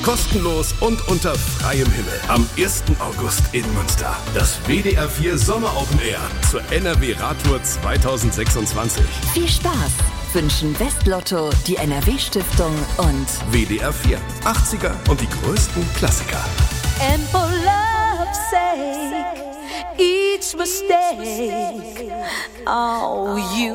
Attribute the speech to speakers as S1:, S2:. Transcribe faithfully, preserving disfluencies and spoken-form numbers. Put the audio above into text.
S1: Kostenlos und unter freiem Himmel. Am ersten August in Münster. Das W D R vier Sommer Open Air zur N R W Radtour zweitausendsechsundzwanzig.
S2: Viel Spaß wünschen Westlotto, die N R W-Stiftung und
S1: W D R vier. achtziger und die größten Klassiker.
S3: And for love's sake, each mistake, oh, you